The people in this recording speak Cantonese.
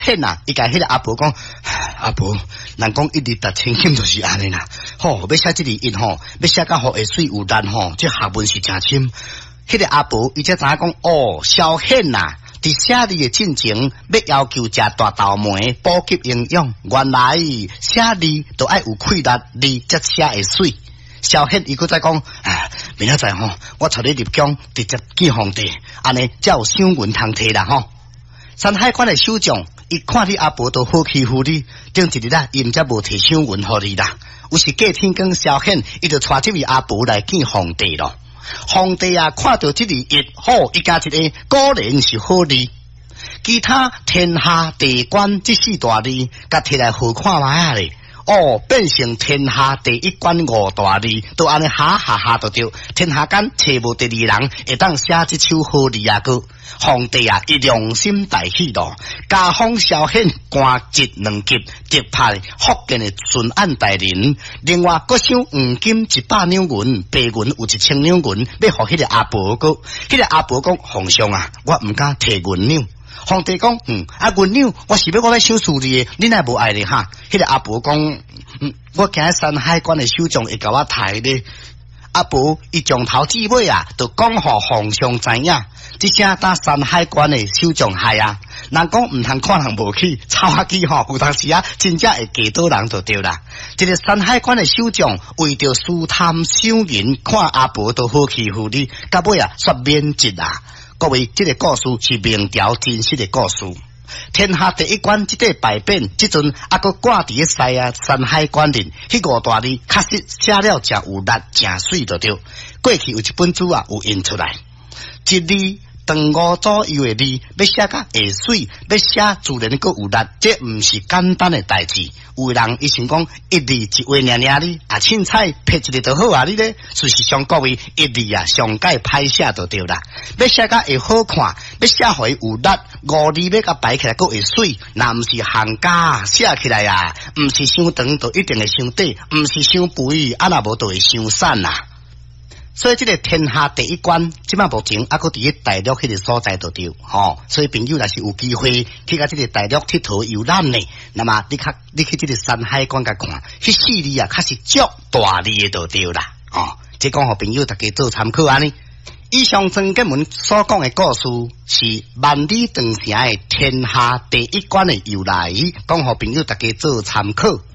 显啊，伊甲迄个阿婆讲，阿婆，人讲一日达千金就是安尼啦。吼，要写这个印吼，要写到好会水有力吼，这学问是真深。迄个阿婆伊才知影讲，哦，萧显呐，伫写字的进程要求食大豆糜补给营养，原来写字都爱有气力，字才写会水。萧显伊搁再讲，明仔载吼，我带你入宫直接见皇帝，安尼才有赏文通摕啦吼。山海关的首长，伊看你阿婆都好欺负你，顶一日啦，因才无摕赏文互你啦。有时过天光，萧显伊就带这位阿婆来见皇帝咯。皇帝啊，看到这个印，好，伊加一个果然是好字。其他天下第一关这四大字，甲摕来好看卖啊咧。哦，变成天下第一关五大字，都安尼哈哈哈就对。天下间找无第二人会当写这首好字啊个。皇帝啊，伊良心大喜咯，加封萧显官职2级，直派福建的巡按大人。另外，各赏黄金100两银，白银有1000两银，要互迄个阿婆个。迄个阿婆讲：皇上啊，我唔敢摕银两。皇帝讲，银两我是要我来赏赐你的，你乃无爱咧哈？迄个阿婆讲，我惊山海关的首长会甲我刣咧。阿婆伊从头至尾啊，就讲互皇上知影，这声打山海关的首长害啊。人讲唔通看人无起，抄下机吼，有当时啊，真正会嫁倒人就对啦。这个山海关的首长为着私贪赏银，看阿婆都好欺负你，到尾啊煞免职啊。各位，这个故事是明朝真实的故事。天下第一关这个牌匾，这阵还佫挂伫西啊山海关林，迄五大字确实写了真有力，真水就对。过去有一本书啊，有印出来，一字长5左右的字，要写甲会水，要写自然佫有力，这毋是简单的代志。有人伊想讲一字一画尔尔哩，啊凊彩撇一个就好啊！你咧，事实上各位一字啊，上界歹写就对啦。要写甲会好看，要写互伊有力，5字要甲摆起来佫会水，那毋是行家写起来啊，毋是伤长就一定会伤短，毋是伤肥，啊若无就会伤散啦。所以这个天下第一关，即摆目前还佫伫大陆迄个所在就对，所以朋友若是有机会去到这个大陆佚佗游览呢，那么你去这个山海关甲看，迄4字啊，确实足大字的就对啦，这讲互朋友大家做参考安尼。以上曾经文所讲的故事是万里长城的天下第一关的由来，讲互朋友大家做参考。